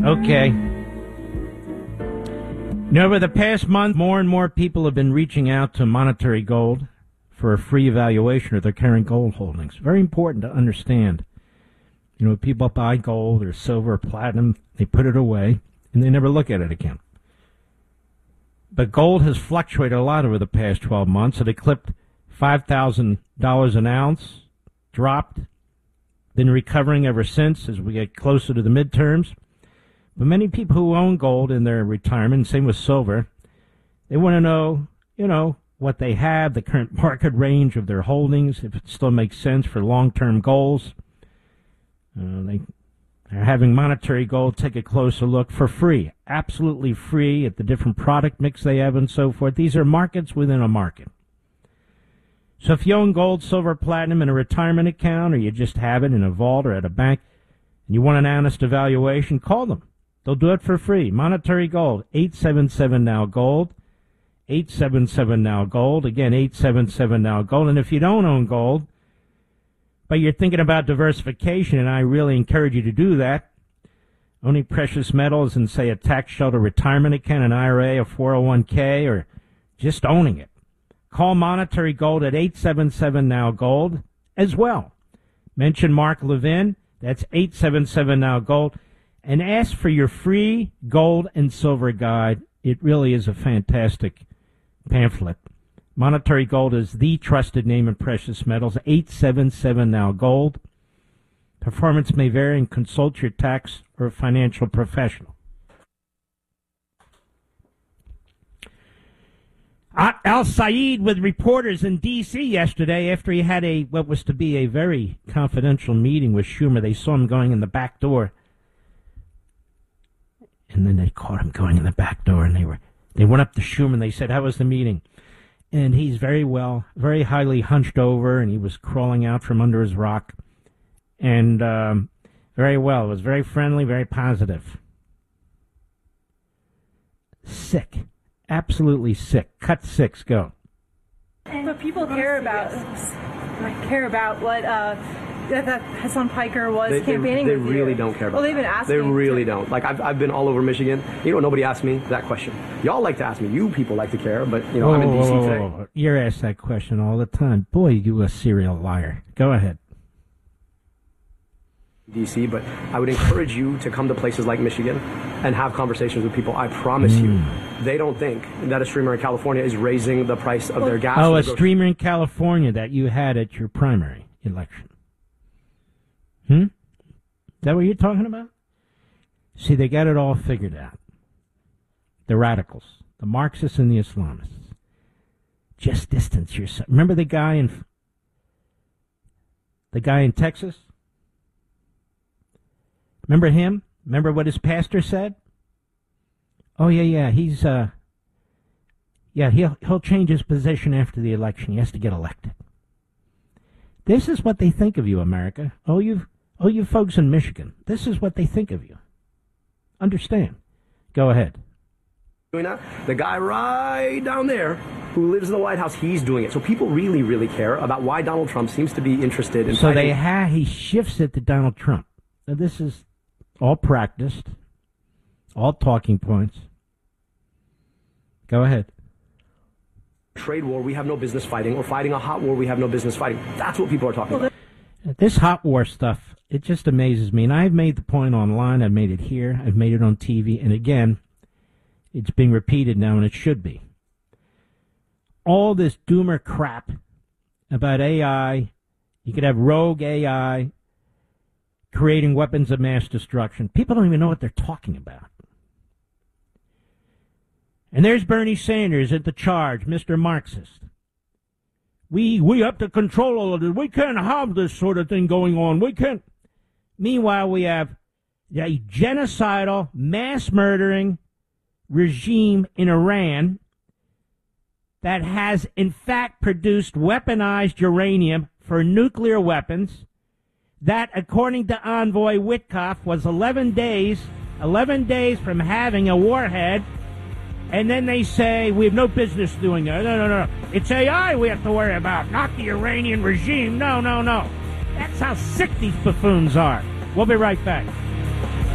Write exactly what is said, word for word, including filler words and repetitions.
Okay. Now, over the past month, more and more people have been reaching out to Monetary Gold for a free evaluation of their current gold holdings. Very important to understand. You know, people buy gold or silver or platinum, they put it away, and they never look at it again. But gold has fluctuated a lot over the past twelve months. It eclipsed five thousand dollars an ounce, dropped, been recovering ever since as we get closer to the midterms. But many people who own gold in their retirement, same with silver, they want to know, you know, what they have, the current market range of their holdings, if it still makes sense for long-term goals. Uh, they are having Monetary Gold take a closer look for free, absolutely free at the different product mix they have and so forth. These are markets within a market. So if you own gold, silver, platinum in a retirement account, or you just have it in a vault or at a bank, and you want an honest evaluation, call them. They'll do it for free. Monetary Gold, eight seven seven now gold, eight seven seven now gold. Again, eight seven seven now gold. And if you don't own gold, but you're thinking about diversification, and I really encourage you to do that, owning precious metals in, say, a tax shelter retirement account, an I R A, a four oh one k, or just owning it, call Monetary Gold at eight seven seven now gold as well. Mention Mark Levin, that's eight seven seven now gold, and ask for your free gold and silver guide. It really is a fantastic pamphlet. Monetary Gold is the trusted name in precious metals, eight seven seven now gold. Performance may vary, and consult your tax or financial professional. Al Said with reporters in D C yesterday after he had a what was to be a very confidential meeting with Schumer. They saw him going in the back door, and then they caught him going in the back door, and they were they went up to Schumer and they said, "How was the meeting?" And he's very well, very highly hunched over, and he was crawling out from under his rock, and um, very well. It was very friendly, very positive. Sick. Absolutely sick. Cut six, go. But people care about care about what uh, that Hassan Piker was they, campaigning They, they with really you. don't care about Well, they've been asking. They really to. don't. Like, I've, I've been all over Michigan. You know, nobody asked me that question. Y'all like to ask me. You people like to care, but, you know, whoa, I'm in D C whoa, today. whoa, whoa. You're asked that question all the time. Boy, you a serial liar. Go ahead. D C, but I would encourage you to come to places like Michigan and have conversations with people. I promise mm. you, they don't think that a streamer in California is raising the price of well, their gas. Oh, a streamer in California that you had at your primary election. Hmm? Is that what you're talking about? See, they got it all figured out. The radicals, the Marxists and the Islamists. Just distance yourself. Remember the guy in the guy in Texas? Remember him? Remember what his pastor said? Oh yeah, yeah. He's uh, yeah. He'll he'll change his position after the election. He has to get elected. This is what they think of you, America. Oh, you, oh, you folks in Michigan. This is what they think of you. Understand? Go ahead. Doing that. The guy right down there who lives in the White House, he's doing it. So people really, really care about why Donald Trump seems to be interested in. So fighting. they ha- he shifts it to Donald Trump. Now this is all practiced, all talking points. Go ahead. Trade war we have no business fighting, or fighting a hot war we have no business fighting. That's what people are talking about. This hot war stuff, it just amazes me. And I've made the point online, I've made it here, I've made it on T V, and again, it's being repeated now, and it should be. All this doomer crap about A I, you could have rogue A I creating weapons of mass destruction. People don't even know what they're talking about. And there's Bernie Sanders at the charge, Mister Marxist. We we have to control all of this. We can't have this sort of thing going on. We can't. Meanwhile, we have a genocidal, mass-murdering regime in Iran that has, in fact, produced weaponized uranium for nuclear weapons that, according to Envoy Witkoff, was eleven days, eleven days from having a warhead. And then they say, we have no business doing that. No, no, no. It's A I we have to worry about, not the Iranian regime. No, no, no. That's how sick these buffoons are. We'll be right back.